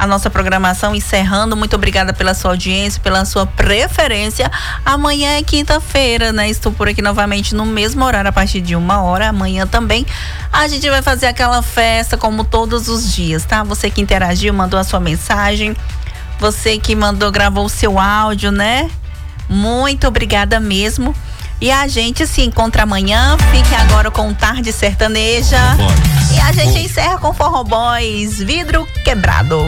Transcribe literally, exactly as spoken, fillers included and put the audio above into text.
nossa programação, encerrando. Muito obrigada pela sua audiência, pela sua preferência. Amanhã é quinta-feira, né? Estou por aqui novamente no mesmo horário, a partir de uma hora. Amanhã também a gente vai fazer aquela festa como todos os dias, tá? Você que interagiu, mandou a sua mensagem, você que mandou, gravou o seu áudio, né? Muito obrigada mesmo. E a gente se encontra amanhã. Fique agora com Tarde Sertaneja. E a gente encerra com Forró Boys, Vidro Quebrado.